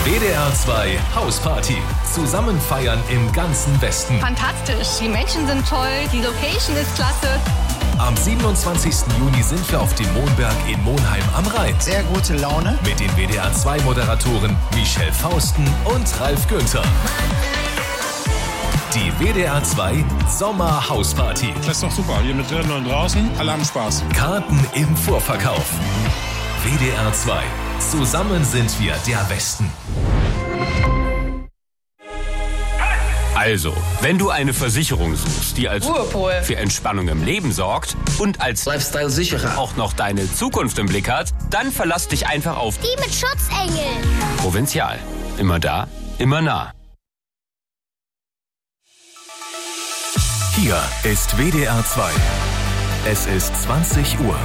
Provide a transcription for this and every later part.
WDR 2 Hausparty. Zusammen feiern im ganzen Westen. Fantastisch, die Menschen sind toll, die Location ist klasse. Am 27. Juni sind wir auf dem Mohnberg in Monheim am Rhein. Sehr gute Laune. Mit den WDR 2 Moderatoren Michelle Fausten und Ralf Günther. Die WDR 2 Sommer-Hausparty. Das ist doch super. Hier mit drinnen und draußen. Alle haben Spaß. Karten im Vorverkauf. WDR 2. Zusammen sind wir der Westen. Also, wenn du eine Versicherung suchst, die als Ruhepol für Entspannung im Leben sorgt und als Lifestyle-Sicherer auch noch deine Zukunft im Blick hat, dann verlass dich einfach auf Die mit Schutzengel. Provinzial. Immer da, immer nah. Hier ist WDR 2. Es ist 20 Uhr.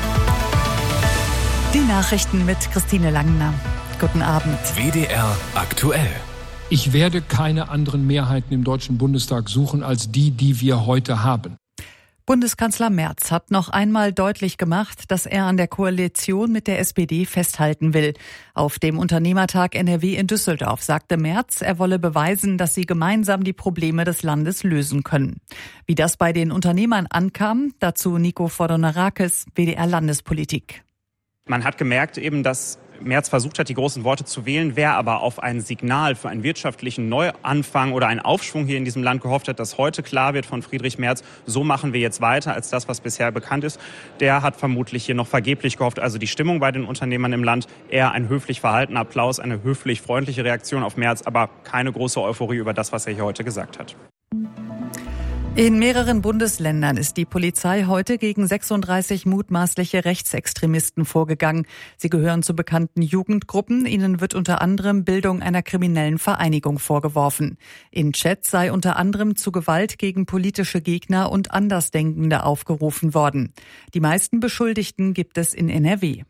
Die Nachrichten mit Christine Langner. Guten Abend. WDR aktuell. Ich werde keine anderen Mehrheiten im Deutschen Bundestag suchen als die wir heute haben. Bundeskanzler Merz hat noch einmal deutlich gemacht, dass er an der Koalition mit der SPD festhalten will. Auf dem Unternehmertag NRW in Düsseldorf sagte Merz, er wolle beweisen, dass sie gemeinsam die Probleme des Landes lösen können. Wie das bei den Unternehmern ankam, dazu Nico Fordonarakis, WDR Landespolitik. Man hat gemerkt eben, dass Merz versucht hat, die großen Worte zu wählen, wer aber auf ein Signal für einen wirtschaftlichen Neuanfang oder einen Aufschwung hier in diesem Land gehofft hat, dass heute klar wird von Friedrich Merz, so machen wir jetzt weiter als das, was bisher bekannt ist, der hat vermutlich hier noch vergeblich gehofft. Also die Stimmung bei den Unternehmern im Land, eher ein höflich verhaltener Applaus, eine höflich freundliche Reaktion auf Merz, aber keine große Euphorie über das, was er hier heute gesagt hat. In mehreren Bundesländern ist die Polizei heute gegen 36 mutmaßliche Rechtsextremisten vorgegangen. Sie gehören zu bekannten Jugendgruppen. Ihnen wird unter anderem Bildung einer kriminellen Vereinigung vorgeworfen. In Chats sei unter anderem zu Gewalt gegen politische Gegner und Andersdenkende aufgerufen worden. Die meisten Beschuldigten gibt es in NRW.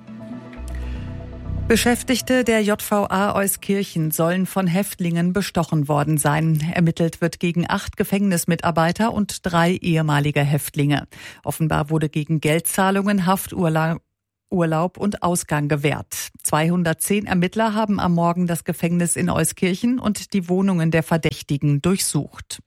Beschäftigte der JVA Euskirchen sollen von Häftlingen bestochen worden sein. Ermittelt wird gegen 8 Gefängnismitarbeiter und 3 ehemalige Häftlinge. Offenbar wurde gegen Geldzahlungen, Hafturlaub und Ausgang gewährt. 210 Ermittler haben am Morgen das Gefängnis in Euskirchen und die Wohnungen der Verdächtigen durchsucht.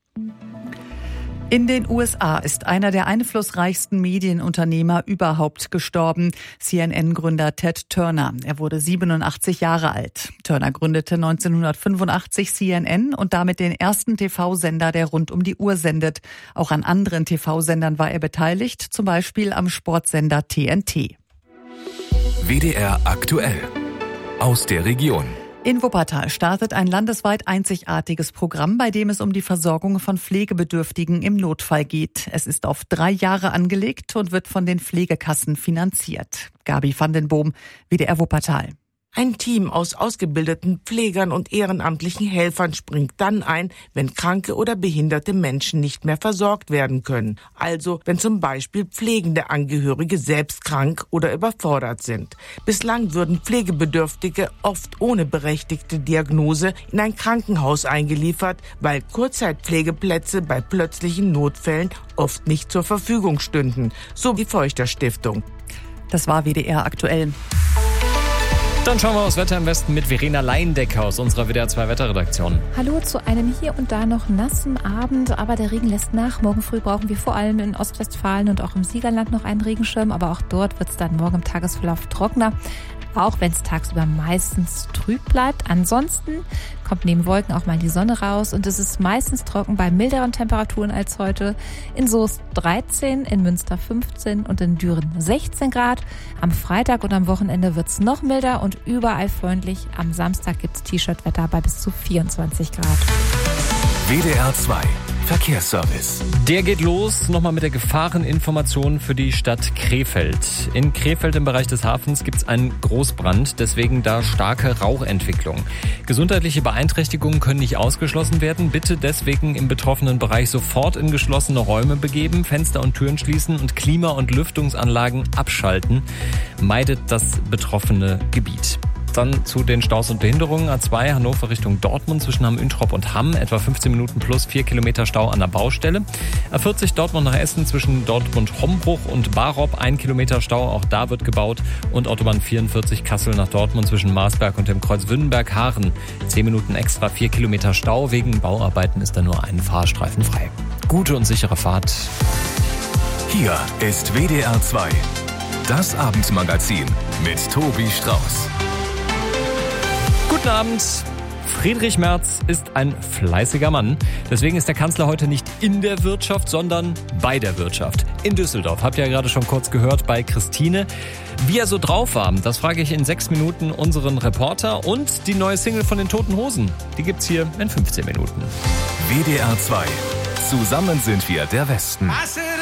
In den USA ist einer der einflussreichsten Medienunternehmer überhaupt gestorben, CNN-Gründer Ted Turner. Er wurde 87 Jahre alt. Turner gründete 1985 CNN und damit den ersten TV-Sender, der rund um die Uhr sendet. Auch an anderen TV-Sendern war er beteiligt, zum Beispiel am Sportsender TNT. WDR aktuell. Aus der Region. In Wuppertal startet ein landesweit einzigartiges Programm, bei dem es um die Versorgung von Pflegebedürftigen im Notfall geht. Es ist auf 3 Jahre angelegt und wird von den Pflegekassen finanziert. Gabi van den Boom, WDR Wuppertal. Ein Team aus ausgebildeten Pflegern und ehrenamtlichen Helfern springt dann ein, wenn kranke oder behinderte Menschen nicht mehr versorgt werden können. Also, wenn zum Beispiel pflegende Angehörige selbst krank oder überfordert sind. Bislang würden Pflegebedürftige oft ohne berechtigte Diagnose in ein Krankenhaus eingeliefert, weil Kurzzeitpflegeplätze bei plötzlichen Notfällen oft nicht zur Verfügung stünden. So die Feuchter Stiftung. Das war WDR aktuell. Dann schauen wir aufs Wetter im Westen mit Verena Leindecker aus unserer WDR 2 Wetterredaktion. Hallo zu einem hier und da noch nassen Abend, aber der Regen lässt nach. Morgen früh brauchen wir vor allem in Ostwestfalen und auch im Siegerland noch einen Regenschirm, aber auch dort wird es dann morgen im Tagesverlauf trockener. Auch wenn es tagsüber meistens trüb bleibt. Ansonsten kommt neben Wolken auch mal die Sonne raus und es ist meistens trocken bei milderen Temperaturen als heute. In Soest 13, in Münster 15 und in Düren 16 Grad. Am Freitag und am Wochenende wird es noch milder und überall freundlich. Am Samstag gibt es T-Shirt-Wetter bei bis zu 24 Grad. WDR 2 Verkehrsservice. Der geht los, nochmal mit der Gefahreninformation für die Stadt Krefeld. In Krefeld im Bereich des Hafens gibt es einen Großbrand, deswegen da starke Rauchentwicklung. Gesundheitliche Beeinträchtigungen können nicht ausgeschlossen werden. Bitte deswegen im betroffenen Bereich sofort in geschlossene Räume begeben, Fenster und Türen schließen und Klima- und Lüftungsanlagen abschalten. Meidet das betroffene Gebiet. Dann zu den Staus und Behinderungen. A2 Hannover Richtung Dortmund zwischen Hamm-Üntrop und Hamm. Etwa 15 Minuten plus 4 Kilometer Stau an der Baustelle. A40 Dortmund nach Essen zwischen Dortmund-Hombruch und Barop. 1 Kilometer Stau, auch da wird gebaut. Und Autobahn 44 Kassel nach Dortmund zwischen Marsberg und dem Kreuz Wünnenberg-Haaren. 10 Minuten extra, 4 Kilometer Stau. Wegen Bauarbeiten ist da nur ein Fahrstreifen frei. Gute und sichere Fahrt. Hier ist WDR 2. Das Abendmagazin mit Tobi Strauß. Guten Abend. Friedrich Merz ist ein fleißiger Mann. Deswegen ist der Kanzler heute nicht in der Wirtschaft, sondern bei der Wirtschaft. In Düsseldorf. Habt ihr ja gerade schon kurz gehört bei Christine. Wie er so drauf war, das frage ich in 6 Minuten unseren Reporter. Und die neue Single von den Toten Hosen, die gibt's hier in 15 Minuten. WDR 2. Zusammen sind wir der Westen.